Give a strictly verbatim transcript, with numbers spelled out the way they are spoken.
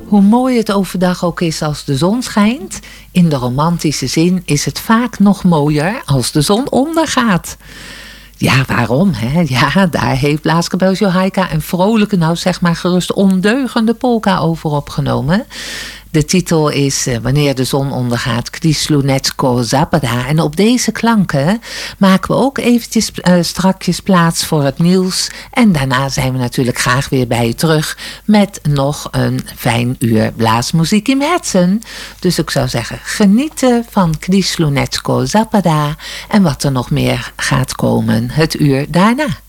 Hoe mooi het overdag ook is als de zon schijnt, in de romantische zin is het vaak nog mooier als de zon ondergaat. Ja, waarom? Hè? Ja, daar heeft László Beljóhajka een vrolijke, nou zeg maar gerust ondeugende polka over opgenomen. De titel is uh, Wanneer de zon ondergaat, Když slunečko zapadá. En op deze klanken maken we ook eventjes uh, strakjes plaats voor het nieuws. En daarna zijn we natuurlijk graag weer bij je terug met nog een fijn uur blaasmuziek in herzen. Dus ik zou zeggen, genieten van Když slunečko zapadá en wat er nog meer gaat komen het uur daarna.